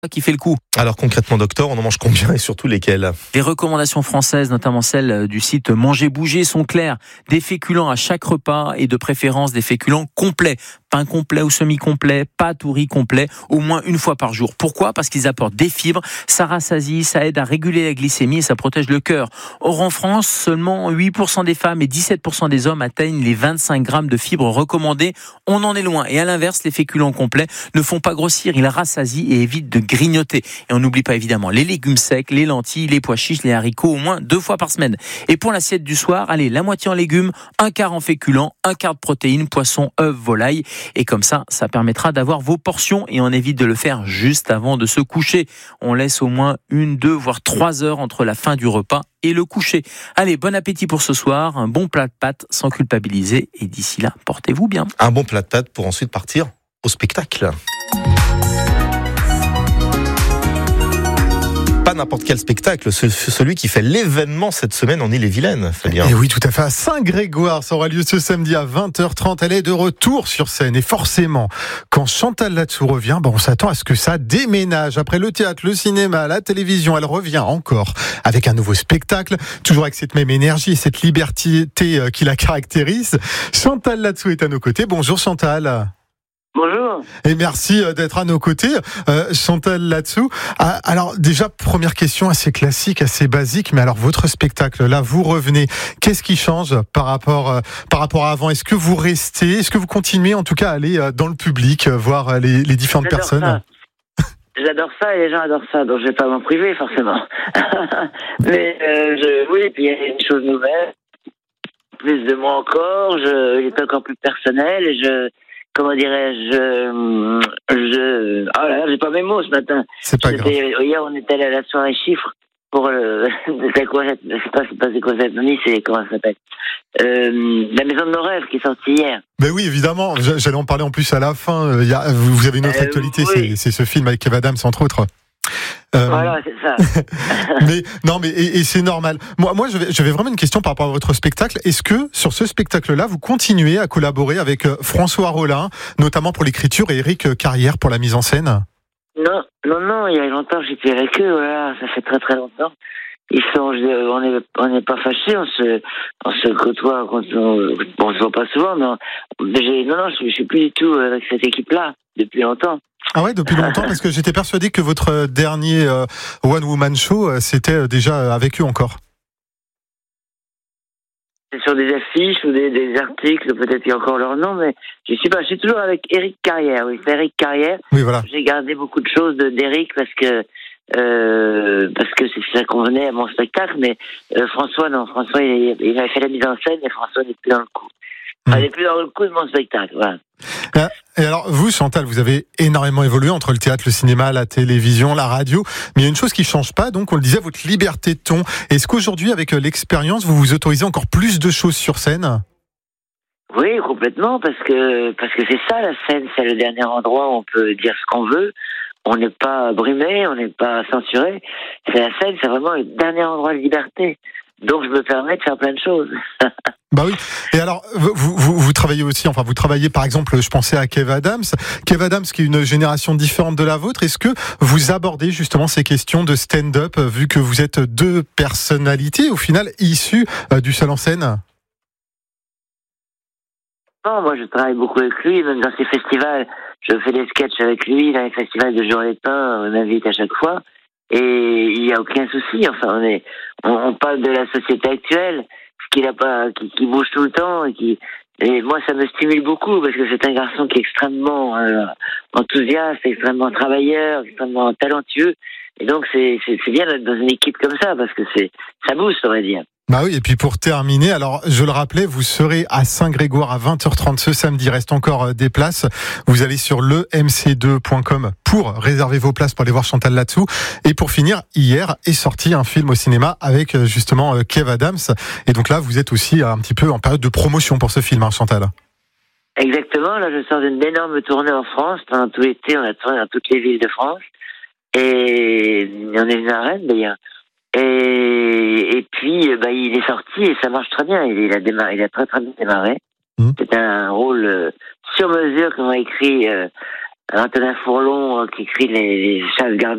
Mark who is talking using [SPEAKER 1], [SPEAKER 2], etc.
[SPEAKER 1] qui fait le coup.
[SPEAKER 2] Alors concrètement, docteur, on en mange combien et surtout lesquels ?
[SPEAKER 1] Les recommandations françaises, notamment celles du site Manger Bouger, sont claires. Des féculents à chaque repas et de préférence des féculents complets. Pain complet ou semi-complet, pâtes ou riz complet, au moins une fois par jour. Pourquoi ? Parce qu'ils apportent des fibres, ça rassasie, ça aide à réguler la glycémie et ça protège le cœur. Or en France, seulement 8% des femmes et 17% des hommes atteignent les 25 grammes de fibres recommandées. On en est loin. Et à l'inverse, les féculents complets ne font pas grossir, ils rassasient et évitent de grignoter. Et on n'oublie pas évidemment les légumes secs, les lentilles, les pois chiches, les haricots, au moins 2 fois par semaine. Et pour l'assiette du soir, allez, la moitié en légumes, un quart en féculents, un quart de protéines, poisson, œufs, volaille. Et comme ça permettra d'avoir vos portions et on évite de le faire juste avant de se coucher. On laisse au moins 1, 2, voire 3 heures entre la fin du repas et le coucher. Allez, bon appétit pour ce soir, un bon plat de pâtes sans culpabiliser. Et d'ici là, portez-vous bien.
[SPEAKER 2] Un bon plat de pâtes pour ensuite partir au spectacle. Pas n'importe quel spectacle, celui qui fait l'événement cette semaine en Ille-et-Vilaine, Fabien.
[SPEAKER 3] Et oui, tout à fait, à Saint-Grégoire, ça aura lieu ce samedi à 20h30, elle est de retour sur scène, et forcément, quand Chantal Latsou revient, on s'attend à ce que ça déménage. Après le théâtre, le cinéma, la télévision, elle revient encore avec un nouveau spectacle, toujours avec cette même énergie et cette liberté qui la caractérise. Chantal Latsou est à nos côtés, bonjour Chantal.
[SPEAKER 4] Bonjour.
[SPEAKER 3] Et merci d'être à nos côtés, Chantal Latsou. Alors déjà, première question assez classique, assez basique, mais alors votre spectacle, là, vous revenez. Qu'est-ce qui change par rapport à avant ? Est-ce que vous restez ? Est-ce que vous continuez en tout cas à aller dans le public, voir les différentes personnes ?
[SPEAKER 4] J'adore ça et les gens adorent ça, donc je vais pas m'en priver forcément. Mais oui, puis il y a une chose nouvelle, plus de moi encore, il est encore plus personnel et comment dirais-je, ah là, j'ai pas mes mots ce matin.
[SPEAKER 3] C'est pas grave.
[SPEAKER 4] Hier, on était allé à la soirée chiffres pour c'est quoi cette nuit, c'est comment ça s'appelle, La Maison de nos rêves qui est sortie hier.
[SPEAKER 3] Mais oui, évidemment, j'allais en parler en plus à la fin. Vous avez une autre actualité,
[SPEAKER 4] oui.
[SPEAKER 3] c'est ce film avec Kev Adams entre autres.
[SPEAKER 4] Voilà, c'est ça.
[SPEAKER 3] mais c'est normal. Moi, j'avais vraiment une question par rapport à votre spectacle. Est-ce que sur ce spectacle-là, vous continuez à collaborer avec François Rollin, notamment pour l'écriture, et Éric Carrière pour la mise en scène ?
[SPEAKER 4] Non, il y a longtemps, j'étais avec eux. Voilà, ça fait très très longtemps. On n'est pas fâchés, on se côtoie quand on se voit pas souvent, je suis plus du tout avec cette équipe-là depuis longtemps.
[SPEAKER 3] Ah ouais, depuis longtemps, parce que j'étais persuadé que votre dernier One Woman Show, c'était déjà avec eux encore.
[SPEAKER 4] C'est sur des affiches ou des articles, peut-être qu'il y a encore leur nom, mais je suis toujours avec Éric Carrière. Oui, c'est Éric Carrière.
[SPEAKER 3] Oui, voilà.
[SPEAKER 4] J'ai gardé beaucoup de choses d'Éric parce que ça convenait à mon spectacle, mais François, il avait fait la mise en scène et François n'est plus dans le coup. Il n'est plus dans le coup de mon spectacle, voilà.
[SPEAKER 3] Et alors, vous, Chantal, vous avez énormément évolué entre le théâtre, le cinéma, la télévision, la radio. Mais il y a une chose qui change pas, donc on le disait, votre liberté de ton. Est-ce qu'aujourd'hui, avec l'expérience, vous vous autorisez encore plus de choses sur scène ?
[SPEAKER 4] Oui, complètement, parce que c'est ça, la scène, c'est le dernier endroit où on peut dire ce qu'on veut. On n'est pas brimé, on n'est pas censuré. C'est la scène, c'est vraiment le dernier endroit de liberté. Donc je me permets de faire plein de choses.
[SPEAKER 3] Bah oui. Et alors, vous travaillez aussi, vous travaillez par exemple, je pensais à Kev Adams. Kev Adams, qui est une génération différente de la vôtre. Est-ce que vous abordez justement ces questions de stand-up, vu que vous êtes deux personnalités, au final, issues du seul en scène ?
[SPEAKER 4] Non, moi je travaille beaucoup avec lui, même dans ses festivals. Je fais des sketchs avec lui, dans les festivals de Jour et Pain, on m'invite à chaque fois. Et il n'y a aucun souci. Enfin, on parle de la société actuelle, qui bouge tout le temps et moi ça me stimule beaucoup parce que c'est un garçon qui est extrêmement enthousiaste, extrêmement travailleur, extrêmement talentueux. Et donc c'est bien d'être dans une équipe comme ça parce que ça booste, on va dire.
[SPEAKER 3] Bah oui, et puis pour terminer, alors je le rappelais, vous serez à Saint-Grégoire à 20h30 ce samedi, il reste encore des places. Vous allez sur lemc2.com pour réserver vos places pour aller voir Chantal Latsou. Et pour finir, hier est sorti un film au cinéma avec justement Kev Adams. Et donc là, vous êtes aussi un petit peu en période de promotion pour ce film, Chantal.
[SPEAKER 4] Exactement, là je sors d'une énorme tournée en France. Pendant tout l'été, on a tourné dans toutes les villes de France. Et on est venu à Rennes d'ailleurs. Et puis, il est sorti et ça marche très bien. Il a très très bien démarré. C'est un rôle sur mesure, comme a écrit Antonin Fourlon, qui écrit les Charles Gardner.